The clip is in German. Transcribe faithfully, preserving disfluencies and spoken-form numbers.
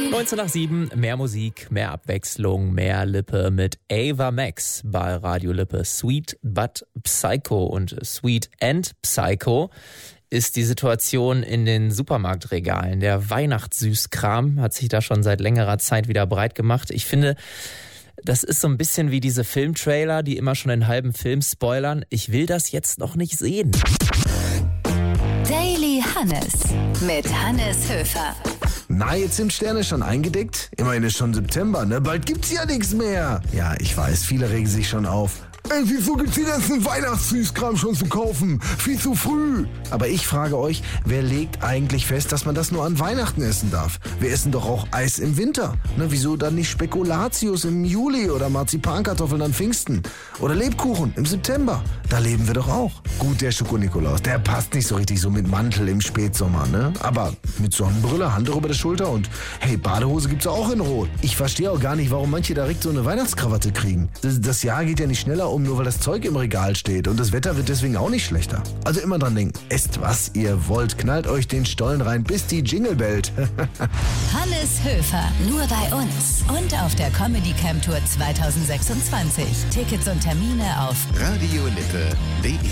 neunzehn nach sieben, mehr Musik, mehr Abwechslung, mehr Lippe mit Ava Max bei Radio Lippe. Sweet but Psycho, und Sweet and Psycho ist die Situation in den Supermarktregalen. Der Weihnachtssüßkram hat sich da schon seit längerer Zeit wieder breit gemacht. Ich finde, das ist so ein bisschen wie diese Filmtrailer, die immer schon den halben Film spoilern. Ich will das jetzt noch nicht sehen. Daily Hannes mit Hannes Höfer. Na, jetzt sind Sterne schon eingedeckt? Immerhin ist schon September, ne? Bald gibt's ja nichts mehr. Ja, ich weiß, viele regen sich schon auf. Ey, wieso gibt's den ganzen Weihnachtssüßkram schon zu kaufen? Viel zu früh. Aber ich frage euch, wer legt eigentlich fest, dass man das nur an Weihnachten essen darf? Wir essen doch auch Eis im Winter. Ne, wieso dann nicht Spekulatius im Juli oder Marzipankartoffeln an Pfingsten? Oder Lebkuchen im September? Da leben wir doch auch. Gut, der Schoko-Nikolaus, der passt nicht so richtig so mit Mantel im Spätsommer, ne? Aber mit Sonnenbrille, Handtuch über der Schulter und hey, Badehose gibt's auch in Rot. Ich verstehe auch gar nicht, warum manche direkt so eine Weihnachtskrawatte kriegen. Das, das Jahr geht ja nicht schneller um, nur weil das Zeug im Regal steht, und das Wetter wird deswegen auch nicht schlechter. Also immer dran denken, esst was ihr wollt, knallt euch den Stollen rein, bis die Jingle bellt. Hannes Höfer, nur bei uns und auf der Comedy Camp Tour zwanzig sechsundzwanzig. Tickets und Termine auf radiolippe punkt de